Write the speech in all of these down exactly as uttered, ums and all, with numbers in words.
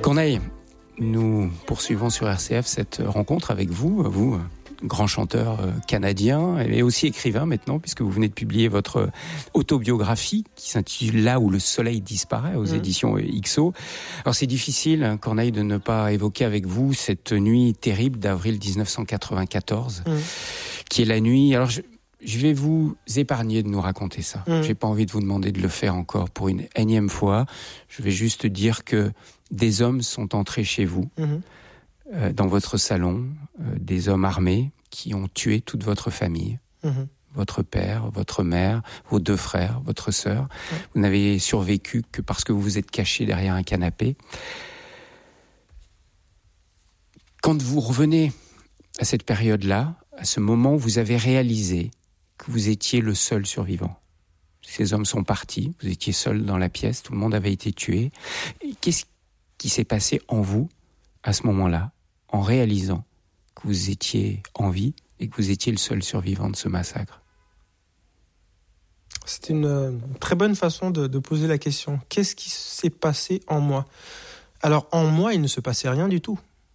Corneille, nous poursuivons sur R C F cette rencontre avec vous, vous, grand chanteur canadien et aussi écrivain maintenant, puisque vous venez de publier votre autobiographie qui s'intitule « Là où le soleil disparaît » aux mmh. éditions X O. Alors c'est difficile, Corneille, de ne pas évoquer avec vous cette nuit terrible d'avril dix-neuf cent quatre-vingt-quatorze, mmh. qui est la nuit... Alors je, je vais vous épargner de nous raconter ça. Mmh. J'ai pas envie de vous demander de le faire encore pour une énième fois. Je vais juste dire que des hommes sont entrés chez vous, mmh. euh, dans votre salon, euh, des hommes armés qui ont tué toute votre famille, mmh. votre père, votre mère, vos deux frères, votre sœur. Mmh. Vous n'avez survécu que parce que vous vous êtes caché derrière un canapé. Quand vous revenez à cette période-là, à ce moment où vous avez réalisé que vous étiez le seul survivant. Ces hommes sont partis, vous étiez seul dans la pièce, tout le monde avait été tué. Qu'est-ce qui s'est passé en vous, à ce moment-là, en réalisant que vous étiez en vie et que vous étiez le seul survivant de ce massacre? C'est une très bonne façon de, de poser la question. Qu'est-ce qui s'est passé en moi? Alors, en moi, il ne se passait rien du tout.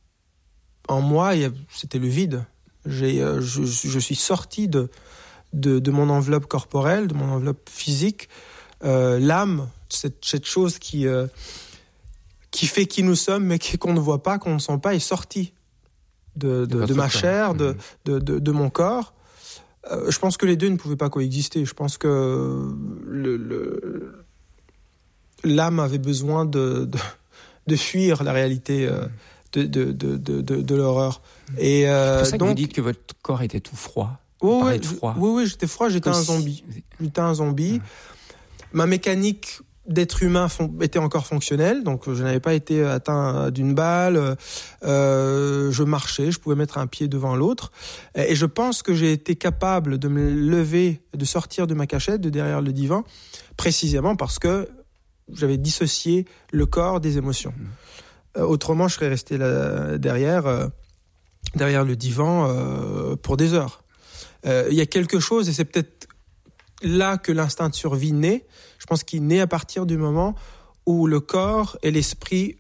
En moi, il y a, c'était le vide. J'ai, euh, je, je suis sorti de, de, de mon enveloppe corporelle, de mon enveloppe physique. Euh, l'âme, cette, cette chose qui... Euh, qui fait qui nous sommes, mais qu'on ne voit pas, qu'on ne sent pas, est sorti de, de, de, de ma chair, mmh. de, de, de, de mon corps. Euh, je pense que les deux ne pouvaient pas coexister. Je pense que le, le, l'âme avait besoin de, de, de fuir la réalité euh, de, de, de, de, de, de l'horreur. Et euh, c'est pour ça donc, que vous dites que votre corps était tout froid. Oui, oui, froid. oui, oui, j'étais froid, j'étais Comme un zombie. Si... J'étais un zombie. Mmh. Ma mécanique d'être humain fon- était encore fonctionnel, donc je n'avais pas été atteint d'une balle, euh, je marchais, je pouvais mettre un pied devant l'autre, et je pense que j'ai été capable de me lever, de sortir de ma cachette, de derrière le divan, précisément parce que j'avais dissocié le corps des émotions. Mmh. Euh, autrement, je serais resté là, derrière, euh, derrière le divan euh, pour des heures. Il euh, y a quelque chose, et c'est peut-être là que l'instinct de survie naît. Je pense qu'il naît à partir du moment où le corps et l'esprit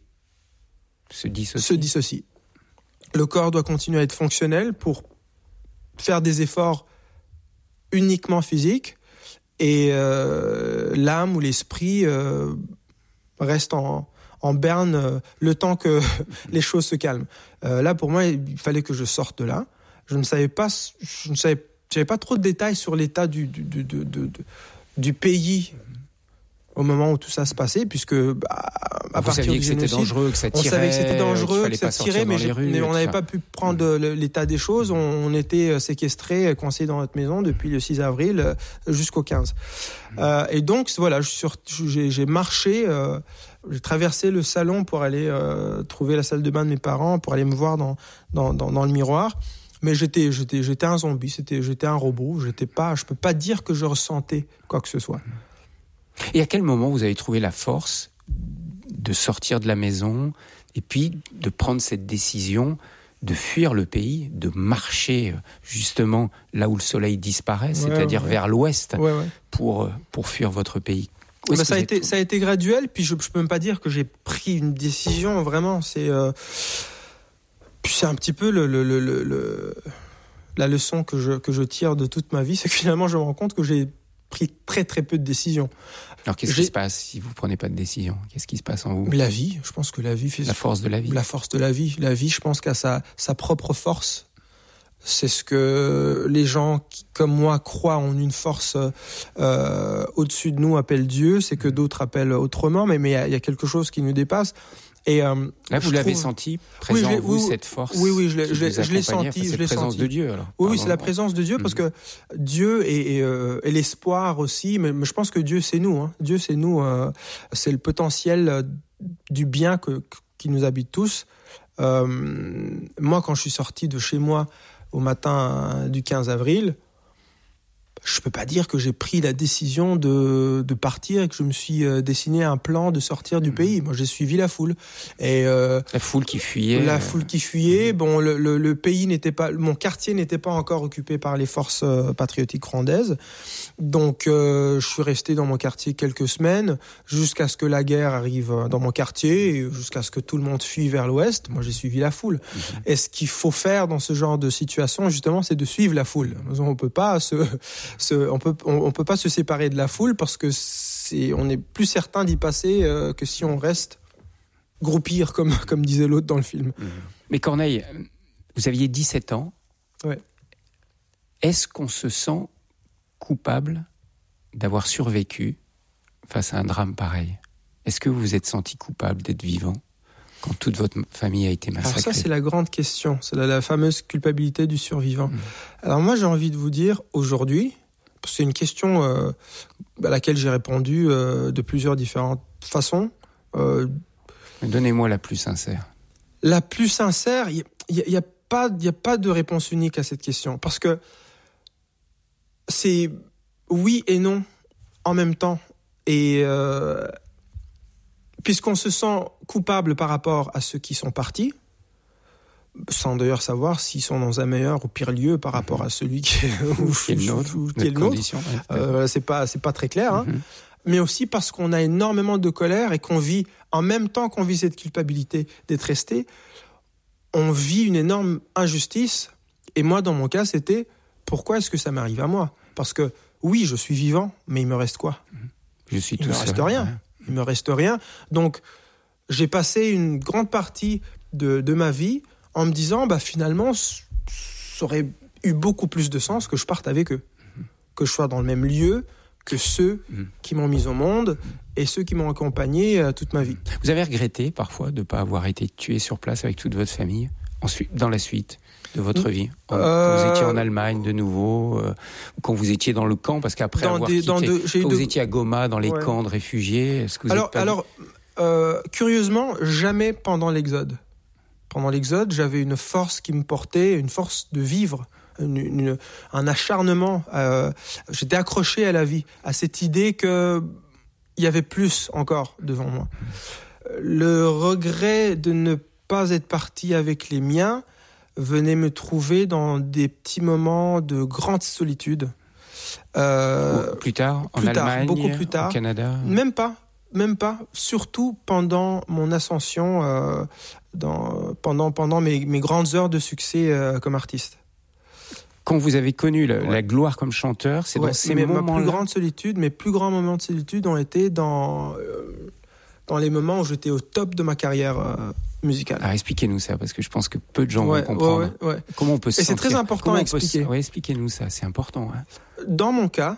se dissocient. se dissocient. Le corps doit continuer à être fonctionnel pour faire des efforts uniquement physiques, et euh, l'âme ou l'esprit euh, reste en, en berne euh, le temps que les choses se calment. Euh, là, pour moi, il fallait que je sorte de là. Je ne savais pas, je ne savais, j'avais pas trop de détails sur l'état du, du, du, du, du, du pays au moment où tout ça se passait, puisque bah, à vous partir saviez du que c'était dangereux, que ça tirait, on savait que c'était dangereux, que ça tirait, mais, rues, mais on n'avait pas pu prendre mmh. l'état des choses. On, on était séquestrés, coincés dans notre maison depuis le six avril jusqu'au quinze. Mmh. Euh, et donc voilà, je suis sur, j'ai, j'ai marché, euh, j'ai traversé le salon pour aller euh, trouver la salle de bain de mes parents, pour aller me voir dans dans dans, dans le miroir. Mais j'étais j'étais j'étais un zombie, c'était j'étais un robot. J'étais pas, je peux pas dire que je ressentais quoi que ce soit. Mmh. Et à quel moment vous avez trouvé la force de sortir de la maison et puis de prendre cette décision de fuir le pays, de marcher justement là où le soleil disparaît, ouais, c'est-à-dire ouais. vers l'ouest, ouais, ouais. pour, pour fuir votre pays? Bah ça, a été, ça a été graduel, puis je ne peux même pas dire que j'ai pris une décision, vraiment. C'est, euh, puis c'est un petit peu le, le, le, le, le, la leçon que je, que je tire de toute ma vie, c'est que finalement je me rends compte que j'ai pris très très peu de décisions. Alors qu'est-ce J'ai... qui se passe si vous prenez pas de décision? Qu'est-ce qui se passe en vous? La vie, je pense que la vie fait... La force de la vie. La force de la vie. La vie, je pense qu'à sa, sa propre force. C'est ce que les gens qui, comme moi, croient en une force euh, au-dessus de nous, appellent Dieu. C'est que d'autres appellent autrement, mais mais il y, y a quelque chose qui nous dépasse. Et euh, là, vous l'avez trouve... senti présent oui, en vous, oui, cette force. Oui, oui, je l'ai, je l'ai, je l'ai senti. Enfin, c'est je la l'ai présence senti. de Dieu. Alors. Oui, oui, c'est la présence de Dieu, parce que Dieu est, est, euh, est l'espoir aussi. Mais, mais je pense que Dieu, c'est nous. Hein. Dieu, c'est nous. Euh, c'est le potentiel du bien que, qui nous habite tous. Euh, moi, quand je suis sorti de chez moi au matin du quinze avril, je peux pas dire que j'ai pris la décision de, de partir et que je me suis euh, dessiné un plan de sortir du mmh. pays. Moi, j'ai suivi la foule. Et, euh, la foule qui fuyait. La foule qui fuyait. Mmh. Bon, le, le, le pays n'était pas, mon quartier n'était pas encore occupé par les forces euh, patriotiques rwandaises. Donc, euh, je suis resté dans mon quartier quelques semaines jusqu'à ce que la guerre arrive dans mon quartier et jusqu'à ce que tout le monde fuit vers l'ouest. Moi, j'ai suivi la foule. Mmh. Et ce qu'il faut faire dans ce genre de situation, justement, c'est de suivre la foule. On peut pas se Se, on peut on, on peut pas se séparer de la foule parce que c'est on est plus certain d'y passer euh, que si on reste groupir comme comme disait l'autre dans le film. Mmh. Mais Corneille, vous aviez dix-sept ans. Ouais. Est-ce qu'on se sent coupable d'avoir survécu face à un drame pareil? Est-ce que vous vous êtes senti coupable d'être vivant quand toute votre famille a été massacrée? Alors ça, c'est la grande question. C'est la, la fameuse culpabilité du survivant. Mmh. Alors moi, j'ai envie de vous dire, aujourd'hui, c'est une question euh, à laquelle j'ai répondu euh, de plusieurs différentes façons. Euh, Donnez-moi la plus sincère. La plus sincère, il n'y a, y a, pas, y a pas de réponse unique à cette question. Parce que c'est oui et non en même temps. Et euh, puisqu'on se sent coupable par rapport à ceux qui sont partis, sans d'ailleurs savoir s'ils sont dans un meilleur ou pire lieu par rapport à celui qui est, ou, qui est le nôtre, ou, qui est le nôtre. Euh, c'est pas c'est pas très clair, hein. Mm-hmm. Mais aussi parce qu'on a énormément de colère et qu'on vit en même temps qu'on vit cette culpabilité d'être resté, on vit une énorme injustice. Et moi, dans mon cas, c'était pourquoi est-ce que ça m'arrive à moi? Parce que oui, je suis vivant, mais il me reste quoi? Je suis il tout me seul. reste rien. Ouais. Il me reste rien. Donc, j'ai passé une grande partie de, de ma vie en me disant, bah, finalement, ça aurait eu beaucoup plus de sens que je parte avec eux, mmh. que je sois dans le même lieu que ceux mmh. qui m'ont mis au monde et ceux qui m'ont accompagné euh, toute ma vie. Vous avez regretté parfois de ne pas avoir été tué sur place avec toute votre famille, ensuite, dans la suite de votre vie, quand euh... vous étiez en Allemagne de nouveau, euh, quand vous étiez dans le camp, parce qu'après dans avoir des, quitté, dans de, quand vous de... étiez à Goma, dans les ouais. camps de réfugiés, est-ce que vous alors, êtes pas alors euh, curieusement, jamais pendant l'exode. Pendant l'exode, j'avais une force qui me portait, une force de vivre, une, une, un acharnement. Euh, j'étais accroché à la vie, à cette idée que il y avait plus encore devant moi. Le regret de ne pas être parti avec les miens venait me trouver dans des petits moments de grande solitude. Euh, plus tard, en plus Allemagne, tard, beaucoup plus tard, au Canada. Même pas. Même pas, surtout pendant mon ascension, euh, dans, pendant, pendant mes, mes grandes heures de succès euh, comme artiste. Quand vous avez connu la, ouais. la gloire comme chanteur, c'est ouais, dans ces mais moments-là... Ma plus grande solitude, mes plus grands moments de solitude ont été dans, euh, dans les moments où j'étais au top de ma carrière euh, musicale. Alors expliquez-nous ça, parce que je pense que peu de gens ouais, vont comprendre. Ouais, ouais. Comment on peut se Et sentir... c'est très important Comment à expliquer. Se... Oui, expliquez-nous ça, c'est important. Hein. Dans mon cas,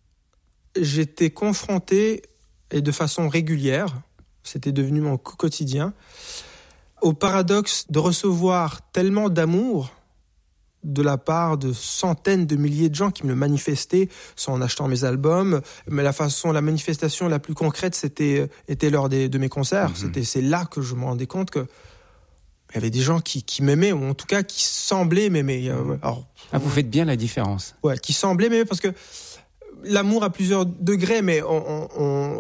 j'étais confronté... et de façon régulière, c'était devenu mon quotidien, au paradoxe de recevoir tellement d'amour de la part de centaines de milliers de gens qui me le manifestaient, soit en achetant mes albums, mais la façon, la manifestation la plus concrète, c'était était lors des, de mes concerts. Mm-hmm. C'était, c'est là que je me rendais compte que il y avait des gens qui, qui m'aimaient, ou en tout cas qui semblaient m'aimer. Alors, ah, vous faites bien la différence. Ouais, qui semblaient m'aimer, parce que l'amour a plusieurs degrés, mais on... on, on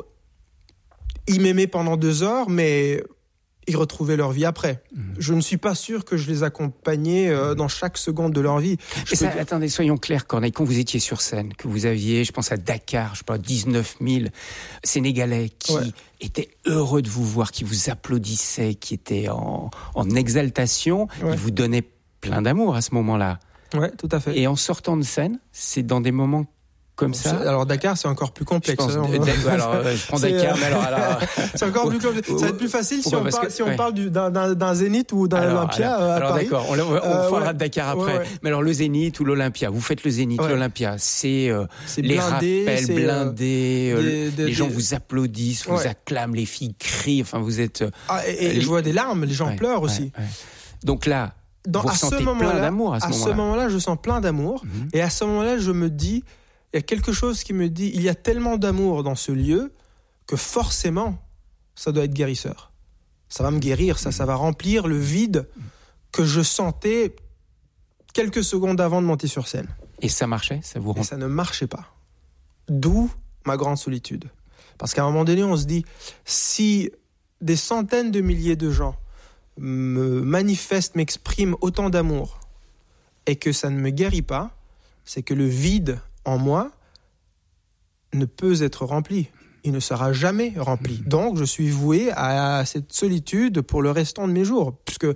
ils m'aimaient pendant deux heures, mais ils retrouvaient leur vie après. Mmh. Je ne suis pas sûr que je les accompagnais euh, dans chaque seconde de leur vie. Et ça, dire... Attendez, soyons clairs, Corneille, quand vous étiez sur scène, que vous aviez, je pense à Dakar, je sais pas, dix-neuf mille Sénégalais qui ouais. étaient heureux de vous voir, qui vous applaudissaient, qui étaient en, en exaltation, ouais. ils vous donnaient plein d'amour à ce moment-là. Ouais, tout à fait. Et en sortant de scène, c'est dans des moments comme ça. Alors Dakar, c'est encore plus complexe. Je, pense, alors, d- alors, je prends Dakar, mais alors, alors... c'est encore plus complexe. Ça va être plus facile si Pourquoi, on parle, que, si on ouais. parle du, d'un, d'un, d'un Zénith ou d'un alors, Olympia alors, à alors Paris. d'accord, on, on, on euh, parlera ouais. de Dakar après. Ouais, ouais. Mais alors le Zénith ou l'Olympia, vous faites le Zénith, ouais. l'Olympia, c'est, euh, c'est les blindé, rappels c'est blindés, euh, des, des, les gens des... vous applaudissent, vous ouais. acclament, les filles crient, enfin vous êtes... Euh, ah, et, et les... je vois des larmes, les gens ouais, pleurent aussi. Ouais, ouais. Donc là, Dans, vous ressentez plein d'amour à ce à moment-là. À ce moment-là, je sens plein d'amour. Mm-hmm. Et à ce moment-là, je me dis... Il y a quelque chose qui me dit, il y a tellement d'amour dans ce lieu que forcément, ça doit être guérisseur. Ça va me guérir, ça, ça va remplir le vide que je sentais quelques secondes avant de monter sur scène. Et ça marchait, ça vous rend... Et ça ne marchait pas. D'où ma grande solitude. Parce qu'à un moment donné, on se dit, si des centaines de milliers de gens me manifestent, m'expriment autant d'amour, et que ça ne me guérit pas, c'est que le vide en moi ne peut être rempli. Il ne sera jamais rempli. Donc, je suis voué à cette solitude pour le restant de mes jours. Puisque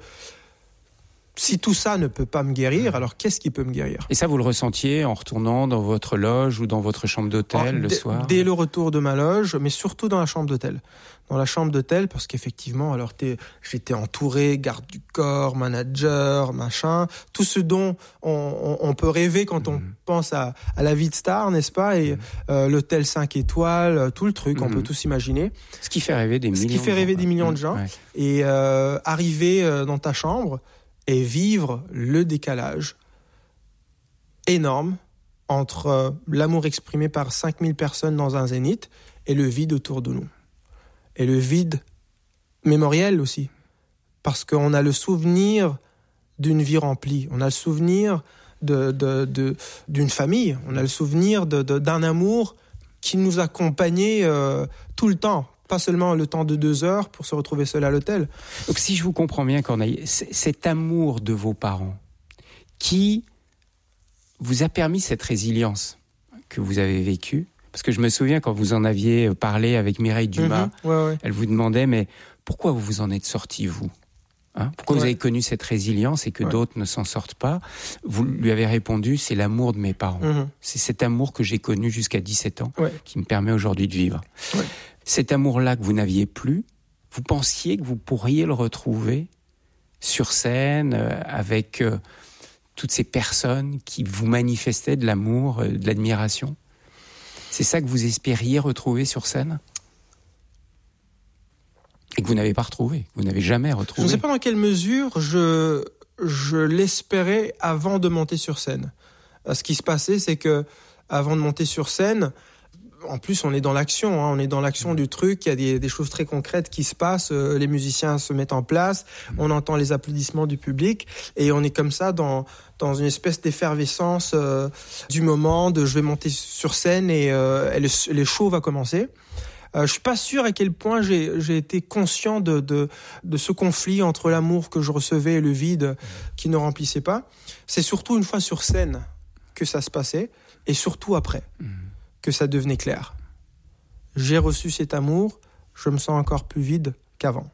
si tout ça ne peut pas me guérir, alors qu'est-ce qui peut me guérir ? Et ça, vous le ressentiez en retournant dans votre loge ou dans votre chambre d'hôtel Alors, le dès, soir ? Dès le retour de ma loge, mais surtout dans la chambre d'hôtel. Dans la chambre d'hôtel, parce qu'effectivement, alors j'étais entouré, garde du corps, manager, machin, tout ce dont on, on, on peut rêver quand on mmh. pense à, à la vie de star, n'est-ce pas ? Et mmh. euh, l'hôtel cinq étoiles, tout le truc, mmh. on peut tous imaginer. Ce qui fait rêver des millions de gens. Ce qui fait rêver des millions de gens. Ouais. Et euh, arriver euh, dans ta chambre et vivre le décalage énorme entre euh, l'amour exprimé par cinq mille personnes dans un zénith et le vide autour de nous. Et le vide mémoriel aussi, parce qu'on a le souvenir d'une vie remplie, on a le souvenir de, de, de, d'une famille, on a le souvenir de, de, d'un amour qui nous accompagnait euh, tout le temps, pas seulement le temps de deux heures pour se retrouver seul à l'hôtel. Donc si je vous comprends bien, Corneille, cet amour de vos parents qui vous a permis cette résilience que vous avez vécue, parce que je me souviens quand vous en aviez parlé avec Mireille Dumas, mmh, ouais, ouais. elle vous demandait, mais pourquoi vous vous en êtes sorti, vous ? Hein ? Pourquoi ouais. vous avez connu cette résilience et que ouais. d'autres ne s'en sortent pas ? Vous lui avez répondu, c'est l'amour de mes parents. Mmh. C'est cet amour que j'ai connu jusqu'à dix-sept ans ouais. qui me permet aujourd'hui de vivre. Ouais. Cet amour-là que vous n'aviez plus, vous pensiez que vous pourriez le retrouver sur scène euh, avec euh, toutes ces personnes qui vous manifestaient de l'amour, euh, de l'admiration ? C'est ça que vous espériez retrouver sur scène ? Et que vous n'avez pas retrouvé, vous n'avez jamais retrouvé. Je ne sais pas dans quelle mesure je, je l'espérais avant de monter sur scène. Ce qui se passait, c'est que avant de monter sur scène, en plus on est dans l'action, hein, on est dans l'action du truc, il y a des, des choses très concrètes qui se passent, euh, les musiciens se mettent en place, on entend les applaudissements du public, et on est comme ça dans, dans une espèce d'effervescence euh, du moment, de je vais monter sur scène et, euh, et le, le show va commencer. Euh, je suis pas sûr à quel point j'ai, j'ai été conscient de, de, de ce conflit entre l'amour que je recevais et le vide qui ne remplissait pas. C'est surtout une fois sur scène que ça se passait, et surtout après mmh. que ça devenait clair. J'ai reçu cet amour, je me sens encore plus vide qu'avant.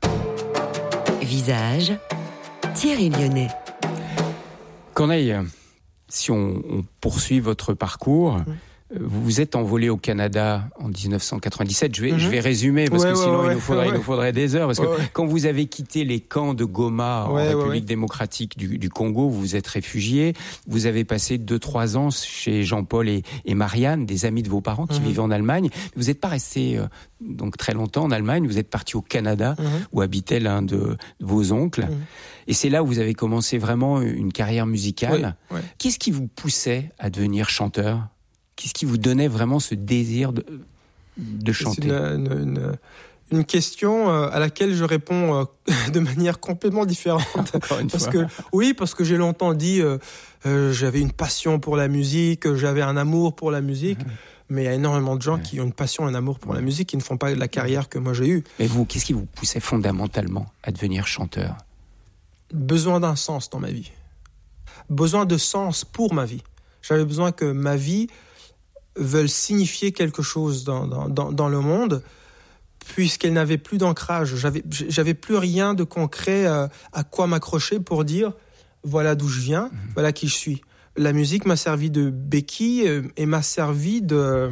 Visage, Thierry Lyonnais. Corneille, si on, on poursuit votre parcours... Mmh. Vous vous êtes envolé au Canada en dix-neuf cent quatre-vingt-dix-sept. Je vais, mm-hmm. je vais résumer parce ouais, que sinon ouais, ouais, il, nous faudrait, ouais. il nous faudrait des heures. Parce que ouais, ouais. quand vous avez quitté les camps de Goma en ouais, République ouais, ouais. démocratique du, du Congo, vous vous êtes réfugié. Vous avez passé deux, trois ans chez Jean-Paul et, et Marianne, des amis de vos parents qui mm-hmm. vivaient en Allemagne. Vous n'êtes pas resté euh, donc très longtemps en Allemagne. Vous êtes parti au Canada mm-hmm. où habitait l'un de, de vos oncles. Mm-hmm. Et c'est là où vous avez commencé vraiment une carrière musicale. Ouais, ouais. Qu'est-ce qui vous poussait à devenir chanteur ? Qu'est-ce qui vous donnait vraiment ce désir de, de chanter ? C'est une, une, une, une question à laquelle je réponds de manière complètement différente. Encore une parce fois. que, oui, parce que j'ai longtemps dit euh, euh, j'avais une passion pour la musique, j'avais un amour pour la musique. Mmh. Mais il y a énormément de gens ouais. qui ont une passion et un amour pour ouais. la musique, qui ne font pas la carrière que moi j'ai eue. Mais vous, qu'est-ce qui vous poussait fondamentalement à devenir chanteur ? Besoin d'un sens dans ma vie. Besoin de sens pour ma vie. J'avais besoin que ma vie veulent signifier quelque chose dans, dans, dans le monde, puisqu'elle n'avait plus d'ancrage. J'avais, j'avais plus rien de concret à, à quoi m'accrocher pour dire voilà d'où je viens, mmh. voilà qui je suis. La musique m'a servi de béquille et m'a servi de,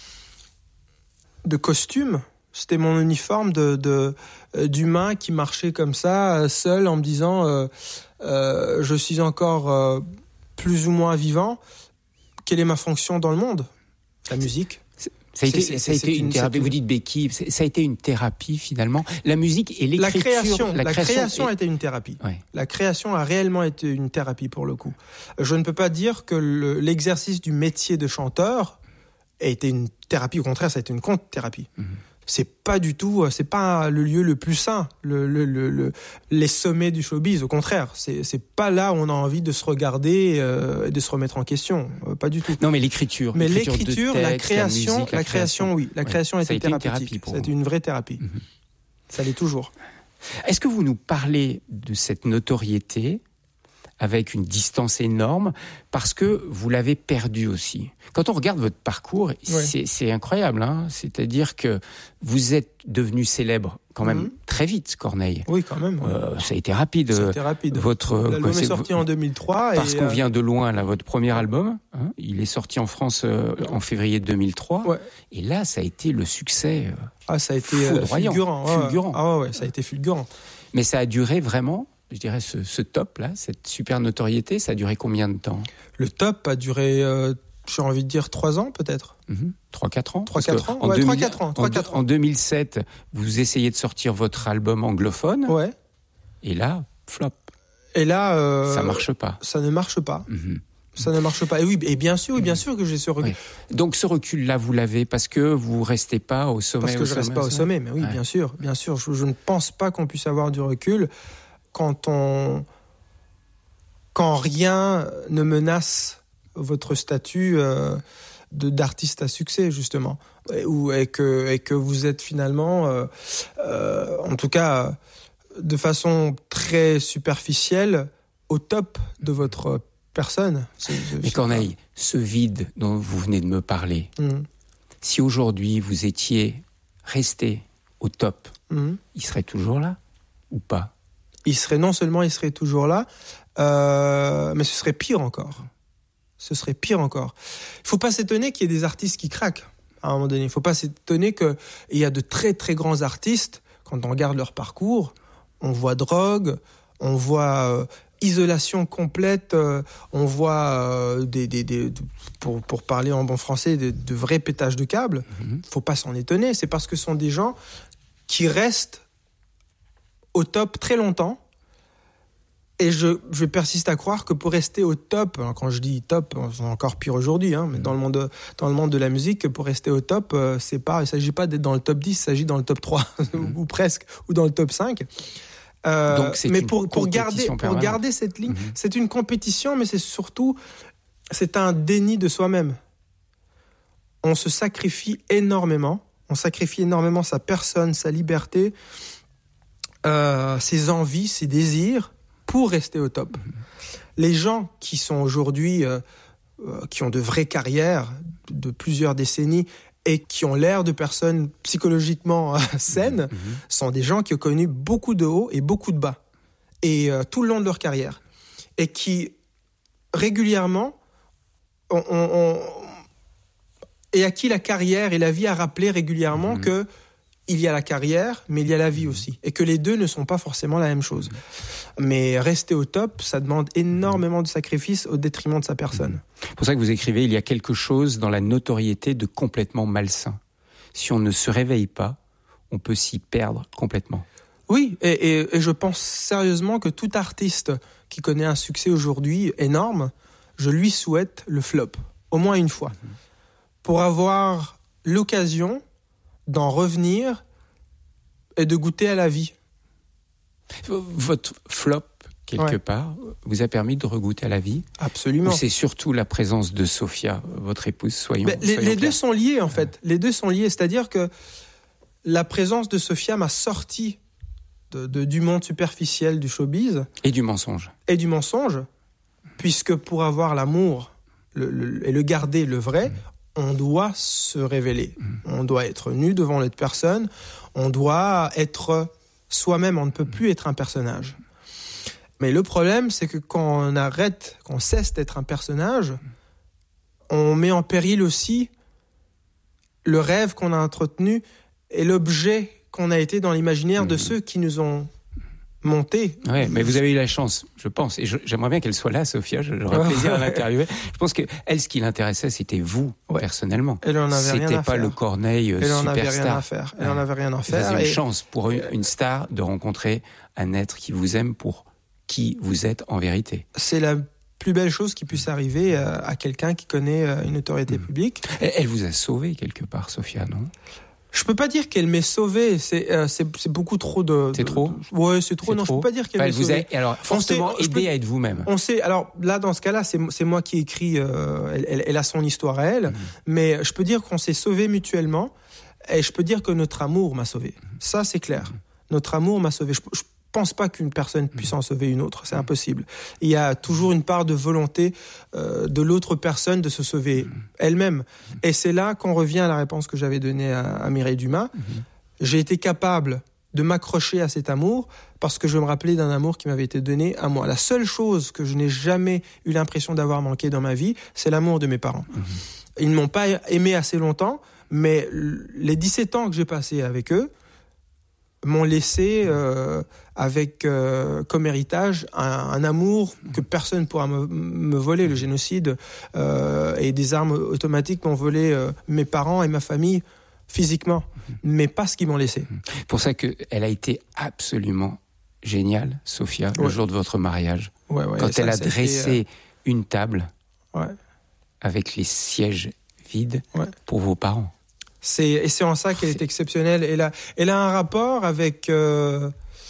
de costume. C'était mon uniforme de, de, d'humain qui marchait comme ça, seul, en me disant euh, euh, je suis encore euh, plus ou moins vivant. Quelle est ma fonction dans le monde ? La musique. Ça a été, c'est, c'est, ça a été une, une thérapie. Vous dites béquille. Ça a été une thérapie finalement. La musique et l'écriture. La création. La, la création, création est... a été une thérapie. Ouais. La création a réellement été une thérapie pour le coup. Je ne peux pas dire que le, l'exercice du métier de chanteur a été une thérapie. Au contraire, ça a été une contre-thérapie. Mm-hmm. C'est pas du tout, c'est pas le lieu le plus sain, le, le, le, le, les sommets du showbiz. Au contraire, c'est, c'est pas là où on a envie de se regarder euh, et de se remettre en question. Euh, pas du tout. Non, mais l'écriture. Mais l'écriture, l'écriture, de texte, la création, la, musique, la, la création, création, oui, la ouais. création Ça était a été une thérapeutique. thérapie pour C'était vous. une vraie thérapie. Mm-hmm. Ça l'est toujours. Est-ce que vous nous parlez de cette notoriété avec une distance énorme, parce que vous l'avez perdu aussi. Quand on regarde votre parcours, ouais. c'est, c'est incroyable. Hein, c'est-à-dire que vous êtes devenu célèbre quand même mmh. très vite, Corneille. Oui, quand même. Euh, ça a été rapide. Ça a été rapide. Votre, L'album quoi, est sorti en deux mille trois. Parce et qu'on euh... vient de loin, là, votre premier album, hein, il est sorti en France euh, en février deux mille trois. Ouais. Et là, ça a été le succès euh, ah, ça a été foudroyant, fulgurant. Ouais, fulgurant. Ah ouais, ça a été fulgurant. Mais ça a duré vraiment... Je dirais ce, ce top-là, cette super notoriété, ça a duré combien de temps ? Le top a duré, euh, j'ai envie de dire, trois ans peut-être. Mmh. trois quatre ans trois quatre ans, ouais, trois quatre ans. En, deux, en deux mille sept, vous essayez de sortir votre album anglophone. Ouais. Et là, flop. Et là... Euh, ça marche pas. Ça ne marche pas. Mmh. Ça ne marche pas. Et oui, et bien sûr, oui, bien sûr que j'ai ce recul. Oui. Donc ce recul-là, vous l'avez parce que vous restez pas au sommet. Parce que je sommet, reste pas au sommet, mais oui, ouais. bien sûr, bien sûr. Je, je ne pense pas qu'on puisse avoir du recul quand on, quand rien ne menace votre statut euh, de d'artiste à succès justement, et, ou et que et que vous êtes finalement, euh, euh, en tout cas, de façon très superficielle, au top de votre personne. C'est, c'est, Mais Corneille, pas... ce vide dont vous venez de me parler, mmh. si aujourd'hui vous étiez resté au top, mmh. il serait toujours là ou pas ? Il serait non seulement il serait toujours là, euh, mais ce serait pire encore. Ce serait pire encore. Il ne faut pas s'étonner qu'il y ait des artistes qui craquent à un moment donné. Il ne faut pas s'étonner qu'il y a de très très grands artistes, quand on regarde leur parcours, on voit drogue, on voit euh, isolation complète, euh, on voit euh, des, des, des, pour, pour parler en bon français, de, de vrais pétages de câbles. Il mm-hmm. ne faut pas s'en étonner. C'est parce que ce sont des gens qui restent au top très longtemps, et je, je persiste à croire que pour rester au top, quand je dis top, c'est encore pire aujourd'hui, hein, mais dans le monde de, dans le monde de la musique, pour rester au top, c'est pas, il ne s'agit pas d'être dans le top dix, il s'agit dans le top trois, mmh. ou presque, ou dans le top cinq. Euh, Donc c'est mais une pour, pour, garder, pour garder cette ligne, mmh. c'est une compétition, mais c'est surtout, c'est un déni de soi-même. On se sacrifie énormément, on sacrifie énormément sa personne, sa liberté, Euh, ses envies, ses désirs pour rester au top. Mmh. Les gens qui sont aujourd'hui, euh, euh, qui ont de vraies carrières de plusieurs décennies et qui ont l'air de personnes psychologiquement euh, saines, mmh. sont des gens qui ont connu beaucoup de hauts et beaucoup de bas, et euh, tout le long de leur carrière, et qui régulièrement ont, ont, ont, et à qui la carrière et la vie a rappelé régulièrement mmh. que il y a la carrière, mais il y a la vie aussi. Et que les deux ne sont pas forcément la même chose. Mais rester au top, ça demande énormément de sacrifices au détriment de sa personne. C'est pour ça que vous écrivez, il y a quelque chose dans la notoriété de complètement malsain. Si on ne se réveille pas, on peut s'y perdre complètement. Oui, et, et, et je pense sérieusement que tout artiste qui connaît un succès aujourd'hui énorme, je lui souhaite le flop, au moins une fois, pour avoir l'occasion d'en revenir et de goûter à la vie. Votre flop, quelque ouais. part, vous a permis de regoûter à la vie ? Absolument. Ou c'est surtout la présence de Sophia, votre épouse, soyons, Mais les, soyons les deux sont liés, en fait. Les deux sont liés, c'est-à-dire que la présence de Sophia m'a sorti de, de, du monde superficiel du showbiz. Et du mensonge. Et du mensonge, puisque pour avoir l'amour le, le, et le garder, le vrai, mmh. on doit se révéler. Mmh. On doit être nu devant l'autre personne. On doit être soi-même. On ne peut plus être un personnage. Mais le problème, c'est que quand on arrête, quand on cesse d'être un personnage, on met en péril aussi le rêve qu'on a entretenu et l'objet qu'on a été dans l'imaginaire mmh. de ceux qui nous ont monté. Oui, mais vous avez eu la chance, je pense, et je, j'aimerais bien qu'elle soit là, Sophia, j'aurais oh, plaisir ouais. à l'interviewer. Je pense qu'elle, ce qui l'intéressait, c'était vous, ouais. personnellement. Elle en avait c'était rien à pas faire. le Corneille Elle superstar. Elle en avait rien à faire. Elle ouais. en avait rien à faire. C'est une et... chance pour une, une star de rencontrer un être qui vous aime pour qui vous êtes en vérité. C'est la plus belle chose qui puisse arriver à quelqu'un qui connaît une autorité mmh. publique. Elle, elle vous a sauvé quelque part, Sophia, non ? Je peux pas dire qu'elle m'ait sauvé. C'est, euh, c'est, c'est beaucoup trop de. C'est de, trop. De, ouais, c'est trop. C'est non, trop. je peux pas dire qu'elle enfin, m'ait vous sauvé. A, alors, forcément, sait, aidé peux, à être vous-même. On sait. Alors là, dans ce cas-là, c'est, c'est moi qui écris. Euh, elle, elle, elle a son histoire à elle, mmh. mais je peux dire qu'on s'est sauvés mutuellement, et je peux dire que notre amour m'a sauvé. Mmh. Ça, c'est clair. Mmh. Notre amour m'a sauvé. Je, je pense pas qu'une personne puisse en sauver une autre. C'est impossible. Il y a toujours une part de volonté euh, de l'autre personne de se sauver elle-même. Et c'est là qu'on revient à la réponse que j'avais donnée à, à Mireille Dumas. J'ai été capable de m'accrocher à cet amour parce que je me rappelais d'un amour qui m'avait été donné à moi. La seule chose que je n'ai jamais eu l'impression d'avoir manqué dans ma vie, c'est l'amour de mes parents. Ils ne m'ont pas aimé assez longtemps, mais les dix-sept ans que j'ai passés avec eux m'ont laissé euh, avec euh, comme héritage un, un amour que personne ne pourra me, me voler. Le génocide euh, et des armes automatiques m'ont volé euh, mes parents et ma famille physiquement, mais pas ce qu'ils m'ont laissé. C'est pour ça qu'elle a été absolument géniale, Sophia, ouais. le jour de votre mariage. Ouais, ouais, quand ça, elle a dressé euh... une table ouais. avec les sièges vides ouais. pour vos parents. C'est, et c'est en ça qu'elle est exceptionnelle. Elle a, elle a un rapport avec... Euh,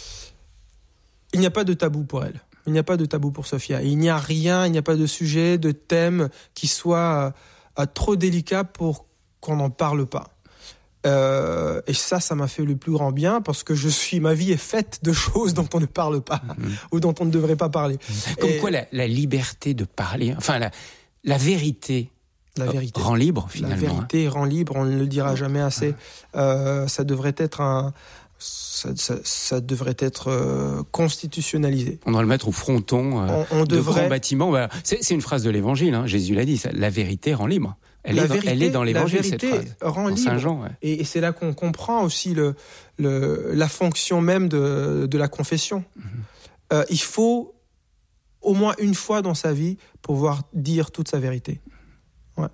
il n'y a pas de tabou pour elle. Il n'y a pas de tabou pour Sophia. Il n'y a rien, il n'y a pas de sujet, de thème qui soit euh, trop délicat pour qu'on n'en parle pas. Euh, et ça, ça m'a fait le plus grand bien parce que je suis, ma vie est faite de choses dont on ne parle pas mmh. ou dont on ne devrait pas parler. Comme et, quoi la, la liberté de parler, enfin la, la vérité... La vérité rend libre, finalement. La vérité hein. rend libre, on ne le dira jamais assez. Euh, ça devrait être un, ça, ça, ça devrait être euh, constitutionnalisé. On doit le mettre au fronton euh, on, on de devrait... grands bâtiments. Bah, c'est, c'est une phrase de l'Évangile. Hein. Jésus l'a dit. Ça, la vérité rend libre. Elle, la est, vérité, dans, elle est dans l'Évangile, la vérité cette phrase. Rend dans libre. Saint Jean. Ouais. Et, et c'est là qu'on comprend aussi le, le, la fonction même de, de la confession. Mm-hmm. Euh, il faut au moins une fois dans sa vie pouvoir dire toute sa vérité. Ouais.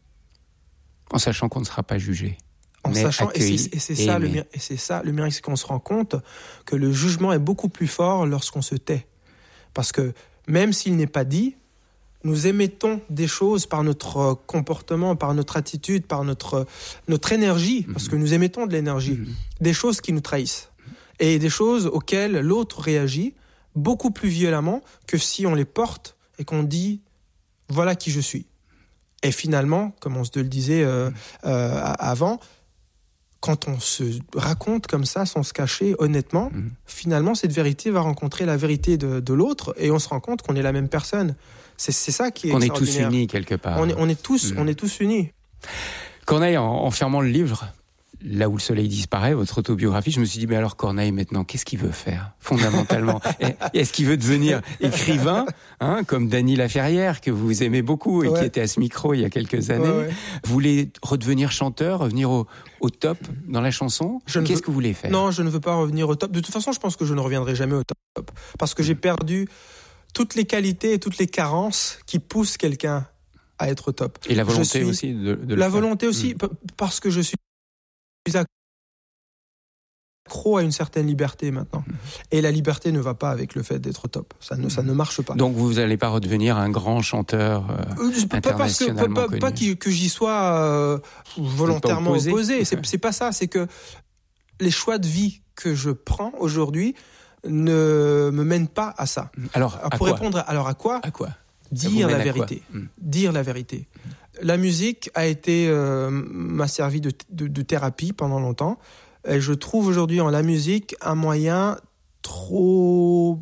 En sachant qu'on ne sera pas jugé. En sachant, et c'est, et, c'est et, ça, le, et c'est ça le miracle, c'est qu'on se rend compte que le jugement est beaucoup plus fort lorsqu'on se tait. Parce que même s'il n'est pas dit, nous émettons des choses par notre comportement, par notre attitude, par notre, notre énergie, parce que nous émettons de l'énergie, mmh. des choses qui nous trahissent. Et des choses auxquelles l'autre réagit beaucoup plus violemment que si on les porte et qu'on dit « voilà qui je suis ». Et finalement, comme on se le disait euh, euh, avant, quand on se raconte comme ça, sans se cacher, honnêtement, mmh. finalement, cette vérité va rencontrer la vérité de, de l'autre et on se rend compte qu'on est la même personne. C'est, c'est ça qui est on extraordinaire. On est tous unis quelque part. On est, on est, tous, mmh. on est tous unis. Corneille, en, en fermant le livre, Là où le soleil disparaît, votre autobiographie, je me suis dit, mais alors Corneille, maintenant, qu'est-ce qu'il veut faire, fondamentalement? Est-ce qu'il veut devenir écrivain, hein, comme Dany Laferrière, que vous aimez beaucoup et ouais. qui était à ce micro il y a quelques années? Ouais, ouais. Vous voulez redevenir chanteur, revenir au, au top dans la chanson? je Qu'est-ce veux... que vous voulez faire? Non, je ne veux pas revenir au top. De toute façon, je pense que je ne reviendrai jamais au top. Parce que j'ai perdu toutes les qualités et toutes les carences qui poussent quelqu'un à être au top. Et la volonté suis... aussi de, de La le volonté faire. aussi, mmh. parce que je suis accro à une certaine liberté maintenant. Mmh. Et la liberté ne va pas avec le fait d'être au top. Ça ne, mmh. ça ne marche pas. Donc vous n'allez pas redevenir un grand chanteur euh, pas internationalement parce que, pas, connu. Pas que, que j'y sois euh, volontairement opposé. opposé. Ouais. C'est, c'est pas ça. C'est que les choix de vie que je prends aujourd'hui ne me mènent pas à ça. Alors, à pour quoi répondre, à, alors à quoi À quoi Dire la vérité. Mmh. Dire la vérité. La musique a été euh, m'a servi de, de, de thérapie pendant longtemps. Et je trouve aujourd'hui en la musique un moyen trop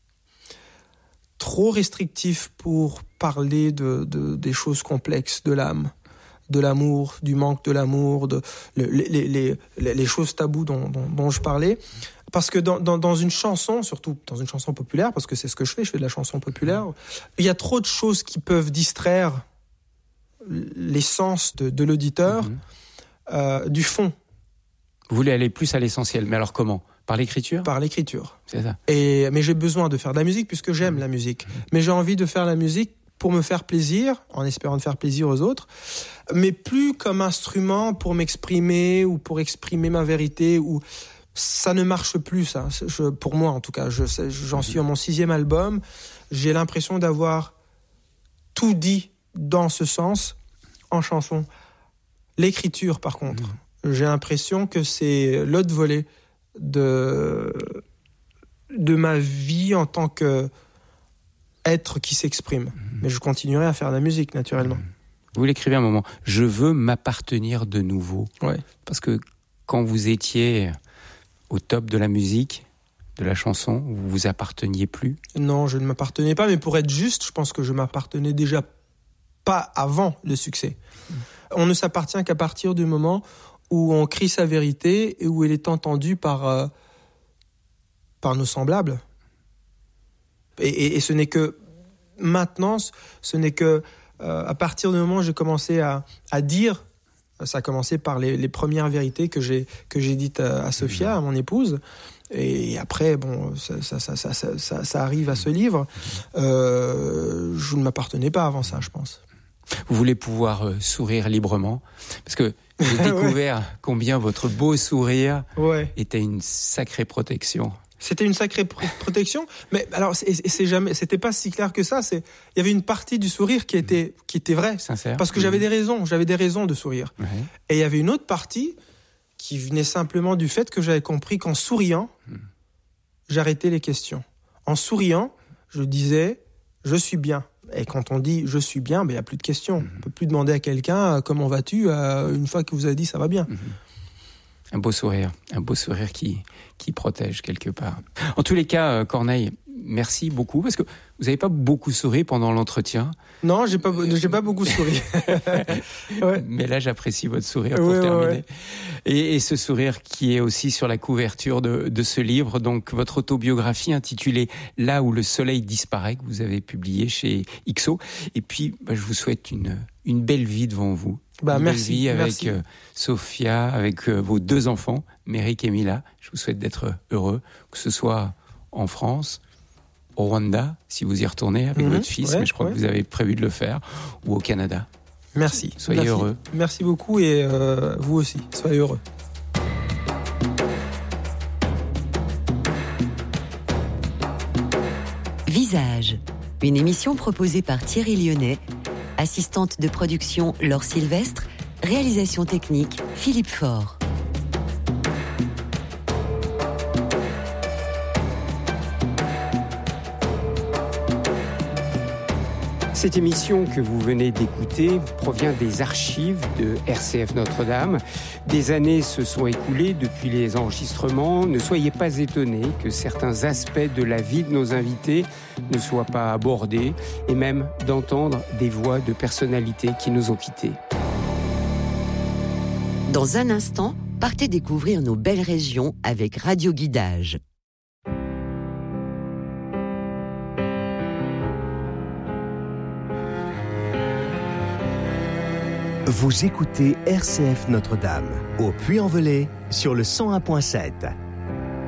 trop restrictif pour parler de, de des choses complexes de l'âme, de l'amour, du manque de l'amour, de le, les, les, les les choses taboues dont, dont, dont je parlais. Parce que dans, dans, dans une chanson, surtout dans une chanson populaire, parce que c'est ce que je fais, je fais de la chanson populaire, il y a trop de choses qui peuvent distraire l'essence de, de l'auditeur mmh. euh, du fond. Vous voulez aller plus à l'essentiel, mais alors comment ? Par l'écriture ? Par l'écriture. C'est ça. Et, mais j'ai besoin de faire de la musique puisque j'aime mmh. la musique. Mmh. Mais j'ai envie de faire la musique pour me faire plaisir, en espérant de faire plaisir aux autres, mais plus comme instrument pour m'exprimer ou pour exprimer ma vérité. Ou ça ne marche plus, ça. Je, pour moi, en tout cas, je, j'en suis à mon sixième album. J'ai l'impression d'avoir tout dit dans ce sens en chanson. L'écriture, par contre, mmh. j'ai l'impression que c'est l'autre volet de, de ma vie en tant qu'être qui s'exprime. Mmh. Mais je continuerai à faire de la musique, naturellement. Mmh. Vous l'écrivez à un moment, je veux m'appartenir de nouveau. Ouais. Parce que quand vous étiez au top de la musique, de la chanson, vous vous apparteniez plus? Non, je ne m'appartenais pas, mais pour être juste, je pense que je m'appartenais déjà pas avant le succès. Mmh. On ne s'appartient qu'à partir du moment où on crie sa vérité et où elle est entendue par, euh, par nos semblables. Et, et, et ce n'est que maintenant, ce n'est que euh, à partir du moment où j'ai commencé à, à dire, ça a commencé par les, les premières vérités que j'ai, que j'ai dites à, à Sophia, à mon épouse. Et après, bon, ça, ça, ça, ça, ça, ça arrive à ce livre. Euh, je ne m'appartenais pas avant ça, je pense. Vous voulez pouvoir euh, sourire librement, parce que j'ai découvert ouais. combien votre beau sourire ouais. était une sacrée protection. C'était une sacrée pr- protection, mais alors c'est, c'est jamais, c'était pas si clair que ça. C'est, il y avait une partie du sourire qui était, qui était vraie, sincère, parce que mmh. j'avais des raisons, j'avais des raisons de sourire. Ouais. Et il y avait une autre partie qui venait simplement du fait que j'avais compris qu'en souriant, mmh. j'arrêtais les questions. En souriant, je disais, je suis bien. Et quand on dit « je suis bien », ben, il n'y a plus de questions. Mmh. On ne peut plus demander à quelqu'un « comment vas-tu » euh, une fois que vous avez dit « ça va bien ». Mmh. Un beau sourire, un beau sourire qui, qui protège quelque part. En tous les cas, Corneille, merci beaucoup, parce que vous n'avez pas beaucoup souri pendant l'entretien. Non, j'ai pas, j'ai pas beaucoup souri. ouais. Mais là, j'apprécie votre sourire pour ouais, terminer. Ouais. Et, et ce sourire qui est aussi sur la couverture de, de ce livre, donc votre autobiographie intitulée « Là où le soleil disparaît », que vous avez publié chez X O. Et puis, bah, je vous souhaite une, une belle vie devant vous. Bah, une merci, belle vie avec merci. Euh, Sophia, avec euh, vos deux enfants, Méric et Mila. Je vous souhaite d'être heureux, que ce soit en France, au Rwanda, si vous y retournez avec mmh, votre fils, ouais, mais je crois ouais. que vous avez prévu de le faire, ou au Canada. Merci. Soyez merci. heureux. Merci beaucoup et euh, vous aussi, soyez heureux. Visage, une émission proposée par Thierry Lyonnais, assistante de production Laure Sylvestre, réalisation technique Philippe Faure. Cette émission que vous venez d'écouter provient des archives de R C F Notre-Dame. Des années se sont écoulées depuis les enregistrements. Ne soyez pas étonnés que certains aspects de la vie de nos invités ne soient pas abordés et même d'entendre des voix de personnalités qui nous ont quittés. Dans un instant, partez découvrir nos belles régions avec Radio Guidage. Vous écoutez R C F Notre-Dame, au Puy-en-Velay, sur le cent un virgule sept.